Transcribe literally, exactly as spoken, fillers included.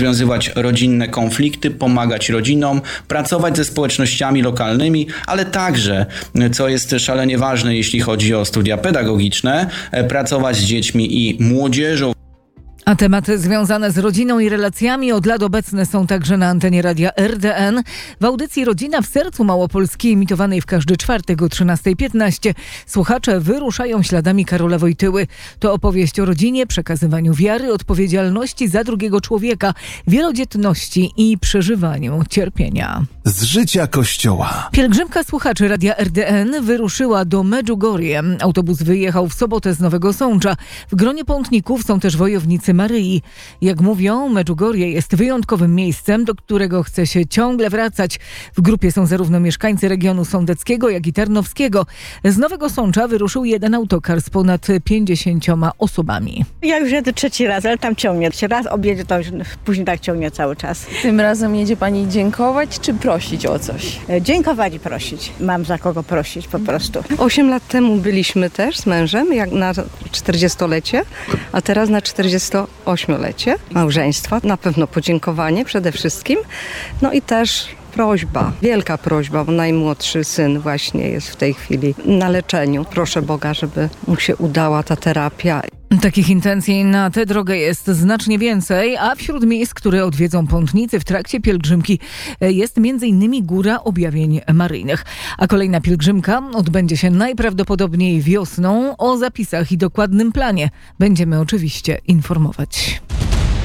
rozwiązywać rodzinne konflikty, pomagać rodzinom, pracować ze społecznościami lokalnymi, ale także, co jest szalenie ważne, jeśli chodzi o studia pedagogiczne, pracować z dziećmi i młodzieżą. A tematy związane z rodziną i relacjami od lat obecne są także na antenie radia R D N. W audycji Rodzina w sercu Małopolski, emitowanej w każdy czwartek o trzynasta piętnaście, słuchacze wyruszają śladami Karola Wojtyły. To opowieść o rodzinie, przekazywaniu wiary, odpowiedzialności za drugiego człowieka, wielodzietności i przeżywaniu cierpienia. Z życia Kościoła. Pielgrzymka słuchaczy radia R D N wyruszyła do Medjugorje. Autobus wyjechał w sobotę z Nowego Sącza. W gronie pątników są też wojownicy Maryi. Jak mówią, Medjugorje jest wyjątkowym miejscem, do którego chce się ciągle wracać. W grupie są zarówno mieszkańcy regionu sądeckiego, jak i tarnowskiego. Z Nowego Sącza wyruszył jeden autokar z ponad pięćdziesięcioma osobami. Ja już jedę trzeci raz, ale tam ciągnie. Raz objedzie, to już później tak ciągnie cały czas. Tym razem jedzie pani dziękować czy prosić o coś? Dziękować i prosić. Mam za kogo prosić po prostu. Osiem lat temu byliśmy też z mężem jak na czterdziestolecie, a teraz na czterdziestoośmiolecie małżeństwa. Na pewno podziękowanie przede wszystkim. No i też prośba, wielka prośba, bo najmłodszy syn właśnie jest w tej chwili na leczeniu. Proszę Boga, żeby mu się udała ta terapia. Takich intencji na tę drogę jest znacznie więcej, a wśród miejsc, które odwiedzą pątnicy w trakcie pielgrzymki, jest między innymi Góra Objawień Maryjnych. A kolejna pielgrzymka odbędzie się najprawdopodobniej wiosną. O zapisach i dokładnym planie będziemy oczywiście informować.